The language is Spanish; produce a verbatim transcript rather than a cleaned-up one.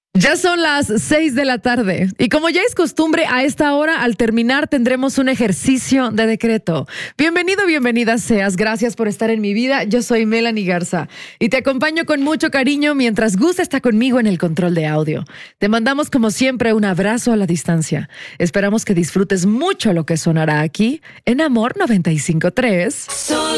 Ya son las seis de la tarde y como ya es costumbre, a esta hora al terminar tendremos un ejercicio de decreto. Bienvenido, bienvenida seas. Gracias por estar en mi vida. Yo soy Melanie Garza y te acompaño con mucho cariño mientras Gus está conmigo en el control de audio. Te mandamos como siempre un abrazo a la distancia. Esperamos que disfrutes mucho lo que sonará aquí en Amor noventa y cinco punto tres.